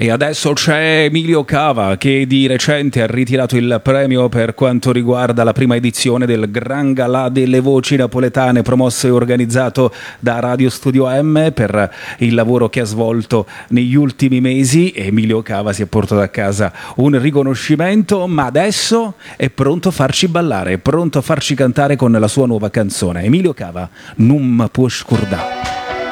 E adesso c'è Emilio Cava che di recente ha ritirato il premio per quanto riguarda la prima edizione del Gran Galà delle Voci Napoletane, promosso e organizzato da Radio Studio M per il lavoro che ha svolto negli ultimi mesi. Emilio Cava si è portato a casa un riconoscimento, ma adesso è pronto a farci ballare, è pronto a farci cantare con la sua nuova canzone. Emilio Cava, Non mi può scordare.